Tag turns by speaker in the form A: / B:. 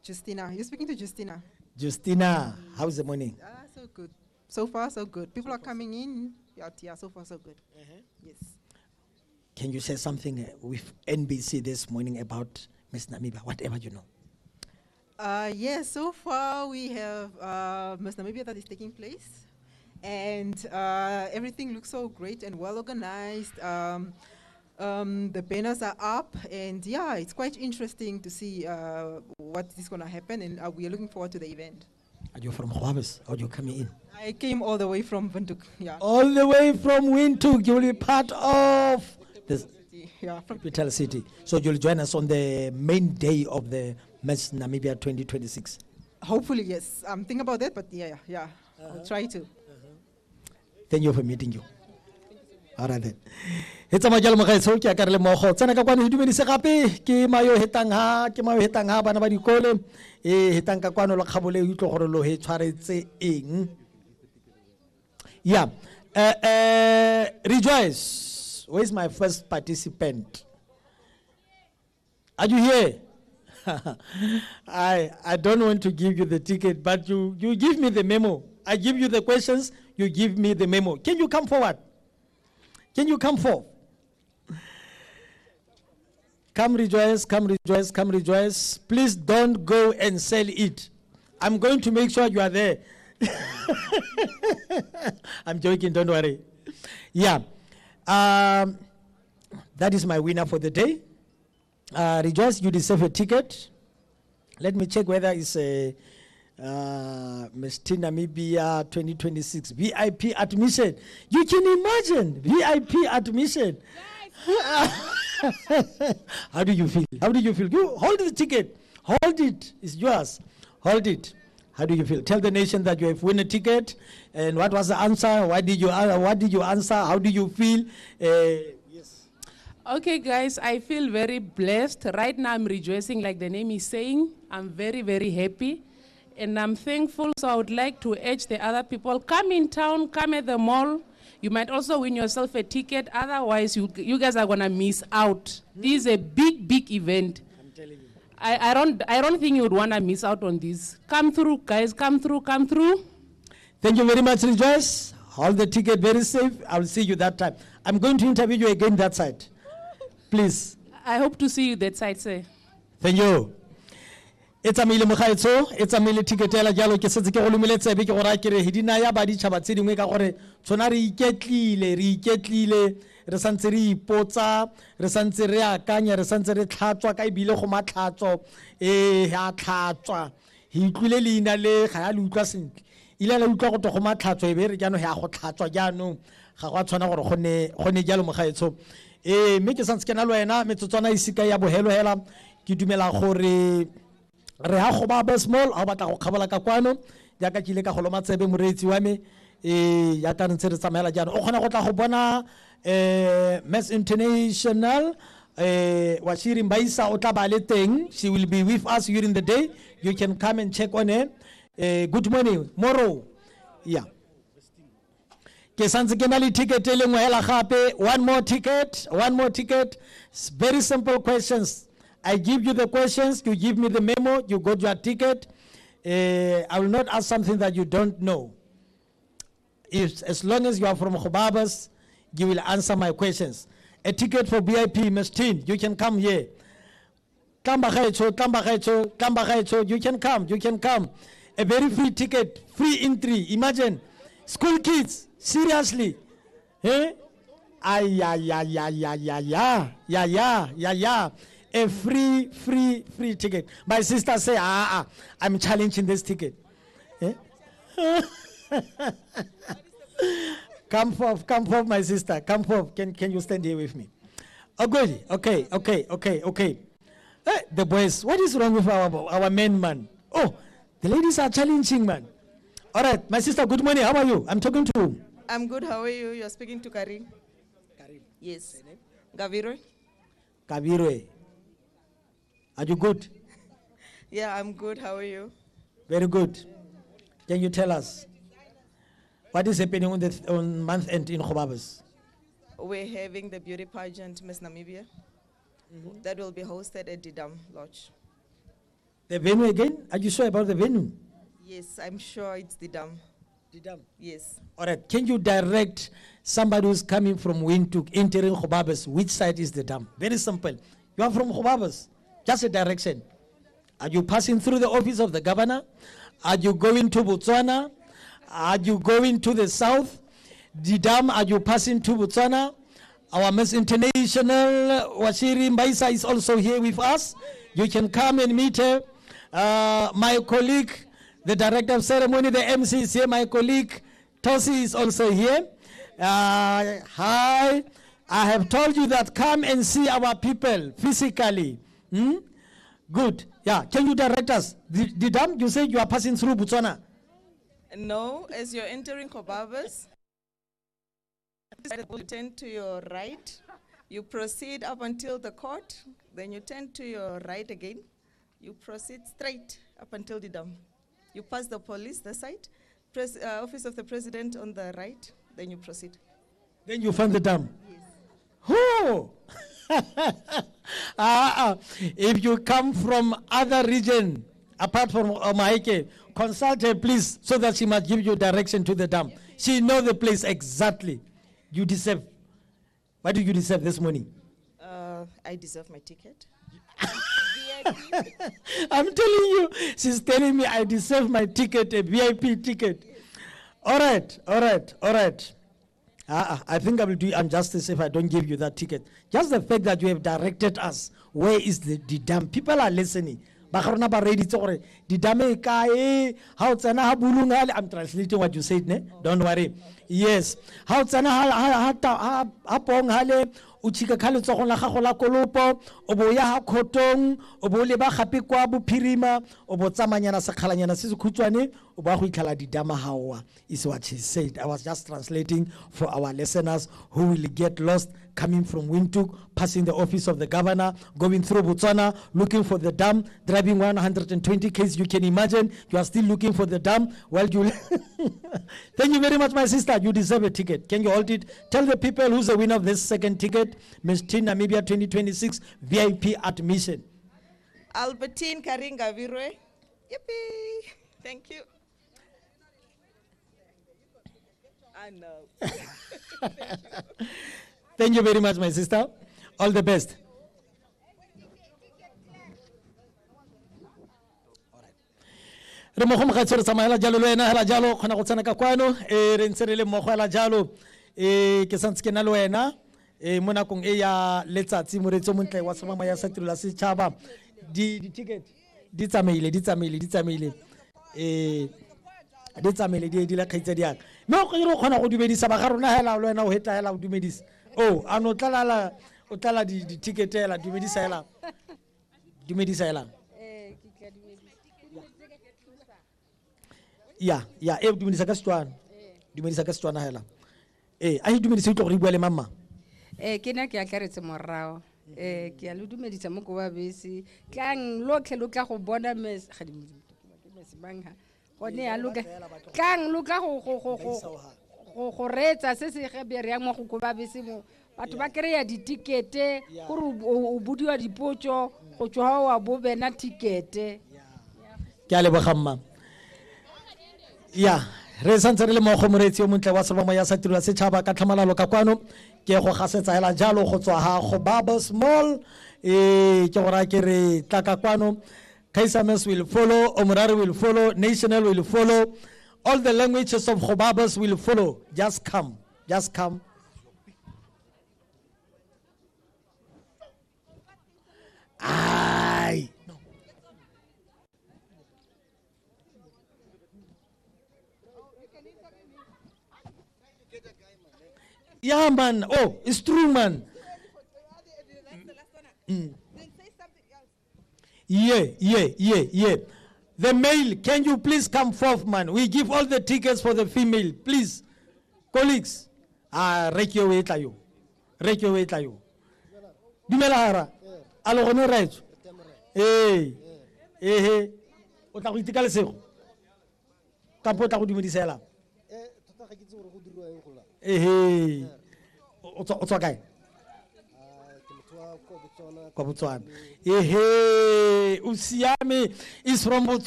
A: Justina. You're speaking to Justina.
B: Justina, how's the morning?
A: So good. So far, so good. People are coming in. Yeah, so far, so good. Yes.
B: Can you say something with NBC this morning about Miss Namibia, whatever you know?
A: Yes, so far we have Miss Namibia that is taking place. And everything looks so great and well organized. The banners are up. And yeah, it's quite interesting to see what is going to happen. And we are looking forward to the event.
B: Are you from Huabes or you coming in?
A: I came all the way from Windhoek. Yeah.
B: All the way from Windhoek, you will be part of the
A: Yeah, from
B: capital city. So you'll join us on the main day of the Miss Namibia 2026.
A: Hopefully, yes. I'm thinking about that, but yeah. I'll try to.
B: Thank you for meeting you. All right then. It's a majal magaitso ke akarle mogo tsena ka kwano hidumedise gape ke mayo hetang ha bana ba dikole hetang ka kwano lo kgabole utlo gore lo he tshwaretse eng. Yeah. Rejoice. Where's my first participant? Are you here? I don't want to give you the ticket, but you give me the memo. I give you the questions, you give me the memo. Can you come forward? Can you come forward? Come rejoice, come rejoice, come rejoice. Please don't go and sell it. I'm going to make sure you are there. I'm joking, don't worry. Yeah. That is my winner for the day. Rejoice, you deserve a ticket. Let me check whether it's a Miss Namibia 2026 VIP admission. You can imagine VIP admission. How do you feel? How do you feel? You hold the ticket. Hold it. It's yours. Hold it. How do you feel? Tell the nation that you have won a ticket. And what was the answer? What did you answer? How do you feel? Yes.
C: Okay, guys, I feel very blessed. Right now, I'm rejoicing, like the name is saying. I'm very, very happy. And I'm thankful. So I would like to urge the other people, come in town, come at the mall. You might also win yourself a ticket. Otherwise, you guys are going to miss out. This is a big, big event.
B: I'm telling you.
C: I don't think you would want to miss out on this. Come through, guys. Come through. Come through.
B: Thank you very much, Rejoice. Hold the ticket very safe. I will see you that time. I'm going to interview you again that side. Please.
C: I hope to see you that side, sir.
B: Thank you. It's a mile mogaetso, it's a mile ticketela jalo ke setse ke go lumile tsebe ke gore ke re hidina ya ba di tshaba tse dingwe ka gore tsona re iketlile re santse re ipotsa re santse re akanya re santse re tlhatswa ka ibile go matlhatso ya tlhatswa hi tlile leina le ga ya le utlwa sentle ile la utlwa go to go matlhatso e be re jano ya go tlhatswa jano ga go tshwana gore gone jalo mogaetso me ke santse ke na le wena metsotswana isika ya bohelo hela ke dumela gore re ha go ba small ha batla go kgabola ka kwano ya ka kile ka go loma tsebe moreetsi wa me ya ka ntse re tsamaela jana o khona go tla go bona Miss International wa shiri mbaisa o tla ba le teng. She will be with us during the day. You can come and check on her. Good morning Moro. Yeah, ke santse ke na le ticket e lengwe hela gape. One more ticket. It's very simple questions. I give you the questions, you give me the memo, you got your ticket. I will not ask something that you don't know. As long as you are from Khobabas, you will answer my questions. A ticket for VIP, Ms. Tin, you can come here. You can come. A very free ticket, free entry. Imagine, school kids, seriously. Eh? A free ticket. My sister say, I'm challenging this ticket. Eh? Come forth, my sister. Come forth. Can you stand here with me? Oh, good. Okay. The boys, what is wrong with our men, man? Oh, the ladies are challenging, man. All right, my sister, good morning. How are you? I'm talking to you.
D: I'm good. How are you? You're speaking to Karim.
B: Karim.
D: Yes. Gavirwe.
B: Are you good?
D: Yeah, I'm good. How are you?
B: Very good. Can you tell us what is happening on month end in Khobabas?
D: We're having the beauty pageant, Miss Namibia. That will be hosted at Didam Lodge.
B: The venue again? Are you sure about the venue?
D: Yes, I'm sure it's the dam.
B: The dam.
D: Yes.
B: All right. Can you direct somebody who's coming from Windhoek, entering Gobabis, which side is the dam? Very simple. You are from Gobabis. Just a direction. Are you passing through the office of the governor? Are you going to Botswana? Are you going to the south? The dam, are you passing to Botswana? Our Miss International, Washiri Mbaisa, is also here with us. You can come and meet her. My colleague, the director of ceremony, the MC is here. My colleague, Tosi, is also here. Hi. I have told you that come and see our people physically. Good. Yeah. Can you direct us? The dam, you said you are passing through Botswana.
D: No, as you're entering Gobabis, you turn to your right. You proceed up until the court. Then you turn to your right again. You proceed straight up until the dam. You pass the police, the site, office of the president on the right. Then you proceed.
B: Then you find the dam.
D: Yes.
B: Oh! If you come from other region, apart from Omaike, consult her please, so that she must give you direction to the dam. She knows the place exactly. You deserve. What do you deserve this morning?
D: I deserve my ticket.
B: I'm telling you, she's telling me I deserve my ticket, a VIP ticket. All right. I think I will do injustice if I don't give you that ticket. Just the fact that you have directed us, where is the dam? People are listening. I'm translating what you said, ne? Don't worry. Yes. Uchika khale tsogo la gago la kolopo obo ya ha khotong obo le ba gape kwa bophirima obo tsamanyana sekhalanyana se se khutshwane obo go ikhala didama hawa is what he said. I was just translating for our listeners who will get lost coming from Windhoek, passing the office of the governor, going through Botswana, looking for the dam, driving 120 km. You can imagine you are still looking for the dam while you Thank you very much, my sister. You deserve a ticket. Can you hold it? Tell the people who's the winner of this second ticket. Miss Teen Namibia 2026 VIP admission.
D: Albertine Karing Gavirwe. Yippee! Thank you. I know.
B: Thank you very much, my sister. All the best. Re mo go mogatse re tsamaela jalo le wena hela jalo khona go tsena ka kwano re ntse re le mo go hela jalo ke santse ke na le wena mo nakong e ya letsatsi moretso montle wa semama ya sa tirela setšhaba di ticket di tsamaile di la khaitsa di aka mme go re khona go dumedisa ba ga rona hela le wena o heta hela o dumedisa ano o tlala di ticket hela dumedisa hela ya dumedisa ka Setswana hela a e dumedisa tlo go re bua le mama
E: ke na ke a tlaretse morao ke a le dumedisa mo Gobabis tlang lotlhe lo tla go bona mes ga di banga gone ya loka tlang lo tla go retsa se se ge be re yang mo go Gobabis mo batho ba kreya ditikete gore o budiwa dipotso go tswa wa bo bena tikete
B: ke a leboga mma ya re santse re le mo go moretsi o montle wa semama ya sa tirela setšhaba ka tlhamalalo ka kwano ke go gasetsa hela jalo go tswa ha Gobabis Mall ke gora ke re tla ka kwano Kaisames will follow, Omrari will follow, National will follow, all the languages of Gobabis will follow. Just come. Aye. No. Yeah, man. Oh, it's true, man. Yeah. The male, can you please come forth, man? We give all the tickets for the female, please. Colleagues. Rekio wetlayo. Dumela hara. Alo gone retso. O tla go itikala sego. Ka po tla go dumedisa hela.
F: Tota ga ke tse gore go dirwa eng go la.
B: O tswa kae?
F: Ke motho wa
B: kwa Botswana. Ehe, o siame, is from Botswana.